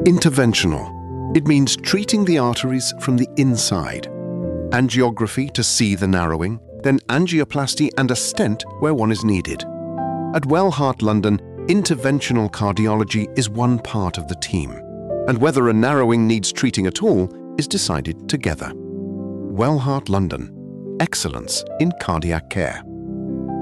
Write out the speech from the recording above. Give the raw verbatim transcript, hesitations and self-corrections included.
Interventional. It means treating the arteries from the inside. Angiography to see the narrowing, then angioplasty and a stent where one is needed. At Wellheart London, interventional cardiology is one part of the team, and whether a narrowing needs treating at all is decided together. Wellheart London. Excellence in cardiac care.